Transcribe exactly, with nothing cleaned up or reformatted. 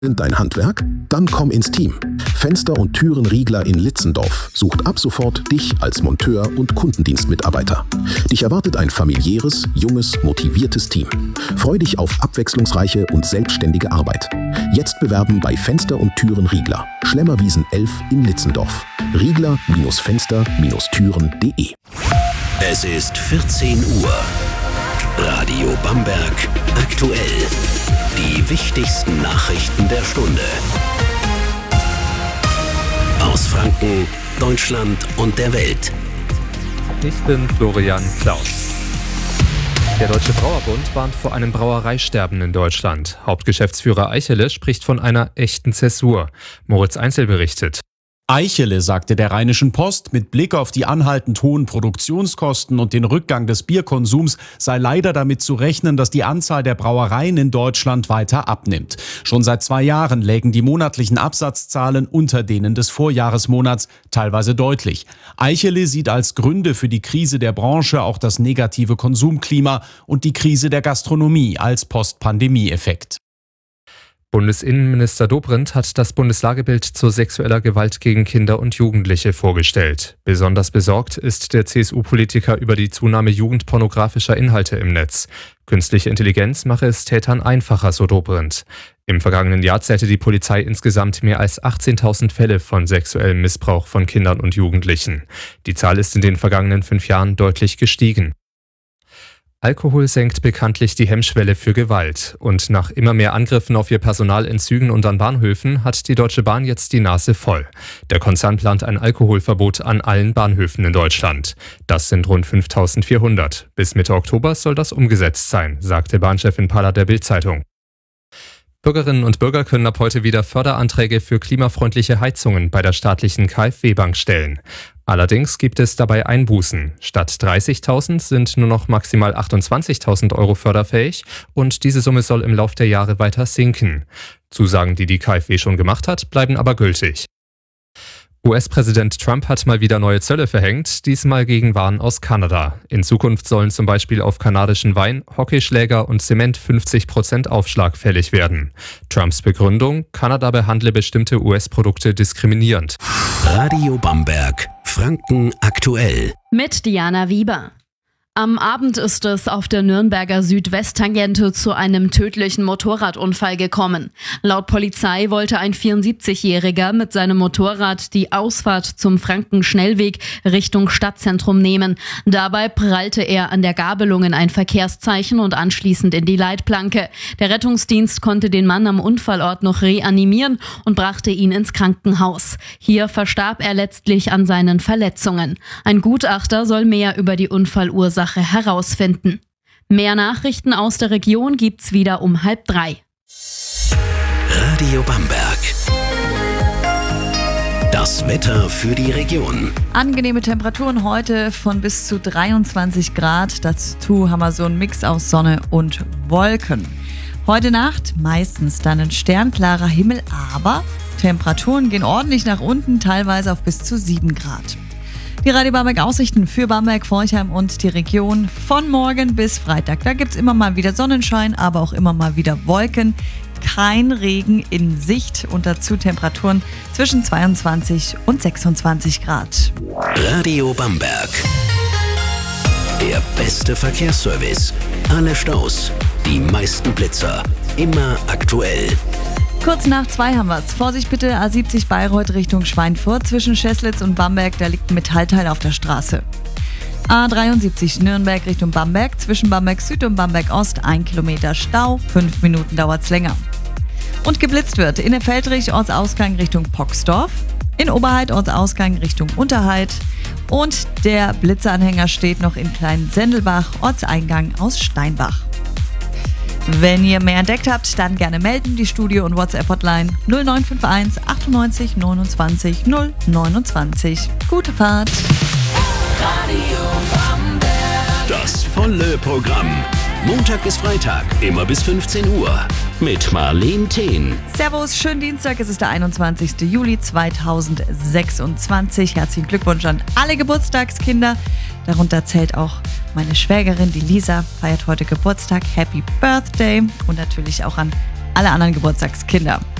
Dein Handwerk? Dann komm ins Team. Fenster- und Türenriegler in Litzendorf sucht ab sofort dich als Monteur und Kundendienstmitarbeiter. Dich erwartet ein familiäres, junges, motiviertes Team. Freu dich auf abwechslungsreiche und selbstständige Arbeit. Jetzt bewerben bei Fenster- und Türenriegler. Schlemmerwiesen elf in Litzendorf. Riegler-Fenster-Türen punkt de. Es ist vierzehn Uhr. Radio Bamberg aktuell. Die wichtigsten Nachrichten der Stunde. Aus Franken, Deutschland und der Welt. Ich bin Florian Klaus. Der Deutsche Brauerbund warnt vor einem Brauereisterben in Deutschland. Hauptgeschäftsführer Eichele spricht von einer echten Zäsur. Moritz Einzel berichtet. Eichele sagte der Rheinischen Post, mit Blick auf die anhaltend hohen Produktionskosten und den Rückgang des Bierkonsums sei leider damit zu rechnen, dass die Anzahl der Brauereien in Deutschland weiter abnimmt. Schon seit zwei Jahren lägen die monatlichen Absatzzahlen unter denen des Vorjahresmonats, teilweise deutlich. Eichele sieht als Gründe für die Krise der Branche auch das negative Konsumklima und die Krise der Gastronomie als Post-Pandemie-Effekt. Bundesinnenminister Dobrindt hat das Bundeslagebild zu sexueller Gewalt gegen Kinder und Jugendliche vorgestellt. Besonders besorgt ist der C S U-Politiker über die Zunahme jugendpornografischer Inhalte im Netz. Künstliche Intelligenz mache es Tätern einfacher, so Dobrindt. Im vergangenen Jahr zählte die Polizei insgesamt mehr als achtzehntausend Fälle von sexuellem Missbrauch von Kindern und Jugendlichen. Die Zahl ist in den vergangenen fünf Jahren deutlich gestiegen. Alkohol senkt bekanntlich die Hemmschwelle für Gewalt. Und nach immer mehr Angriffen auf ihr Personal in Zügen und an Bahnhöfen hat die Deutsche Bahn jetzt die Nase voll. Der Konzern plant ein Alkoholverbot an allen Bahnhöfen in Deutschland. Das sind rund fünftausendvierhundert. Bis Mitte Oktober soll das umgesetzt sein, sagte Bahnchefin Paller der Bild-Zeitung. Bürgerinnen und Bürger können ab heute wieder Förderanträge für klimafreundliche Heizungen bei der staatlichen K f W-Bank stellen. Allerdings gibt es dabei Einbußen. Statt dreißigtausend sind nur noch maximal achtundzwanzigtausend Euro förderfähig und diese Summe soll im Lauf der Jahre weiter sinken. Zusagen, die die K f W schon gemacht hat, bleiben aber gültig. U S-Präsident Trump hat mal wieder neue Zölle verhängt, diesmal gegen Waren aus Kanada. In Zukunft sollen zum Beispiel auf kanadischen Wein, Hockeyschläger und Zement fünfzig Prozent Aufschlag fällig werden. Trumps Begründung: Kanada behandle bestimmte U S-Produkte diskriminierend. Radio Bamberg, Franken aktuell. Mit Diana Wieber. Am Abend ist es auf der Nürnberger Südwesttangente zu einem tödlichen Motorradunfall gekommen. Laut Polizei wollte ein vierundsiebzigjähriger mit seinem Motorrad die Ausfahrt zum Frankenschnellweg Richtung Stadtzentrum nehmen. Dabei prallte er an der Gabelung in ein Verkehrszeichen und anschließend in die Leitplanke. Der Rettungsdienst konnte den Mann am Unfallort noch reanimieren und brachte ihn ins Krankenhaus. Hier verstarb er letztlich an seinen Verletzungen. Ein Gutachter soll mehr über die Unfallursache herausfinden. Mehr Nachrichten aus der Region gibt's wieder um halb drei. Radio Bamberg. Das Wetter für die Region. Angenehme Temperaturen heute von bis zu dreiundzwanzig Grad. Dazu haben wir so einen Mix aus Sonne und Wolken. Heute Nacht meistens dann ein sternklarer Himmel, aber Temperaturen gehen ordentlich nach unten, teilweise auf bis zu sieben Grad. Die Radio Bamberg Aussichten für Bamberg, Forchheim und die Region von morgen bis Freitag. Da gibt es immer mal wieder Sonnenschein, aber auch immer mal wieder Wolken. Kein Regen in Sicht und dazu Temperaturen zwischen zweiundzwanzig und sechsundzwanzig Grad. Radio Bamberg. Der beste Verkehrsservice. Alle Staus, die meisten Blitzer. Immer aktuell. Kurz nach zwei haben wir's. Vorsicht bitte, A siebzig Bayreuth Richtung Schweinfurt. Zwischen Scheslitz und Bamberg, da liegt ein Metallteil auf der Straße. A dreiundsiebzig Nürnberg Richtung Bamberg. Zwischen Bamberg Süd und Bamberg Ost ein Kilometer Stau. Fünf Minuten dauert's länger. Und geblitzt wird in der Feldrich Ortsausgang Richtung Poxdorf. In Oberheid Ortsausgang Richtung Unterheid. Und der Blitzeranhänger steht noch in Klein-Sendelbach, Ortseingang aus Steinbach. Wenn ihr mehr entdeckt habt, dann gerne melden. Die Studio- und WhatsApp-Hotline null neun fünf eins achtundneunzig neunundzwanzig null neunundzwanzig. Gute Fahrt. Radio Bamberg. Das volle Programm. Montag bis Freitag, immer bis fünfzehn Uhr. Mit Marleen Thehn. Servus, schönen Dienstag. Es ist der einundzwanzigster Juli zweitausendsechsundzwanzig. Herzlichen Glückwunsch an alle Geburtstagskinder. Darunter zählt auch meine Schwägerin, die Lisa, feiert heute Geburtstag. Happy Birthday. Und natürlich auch an alle anderen Geburtstagskinder.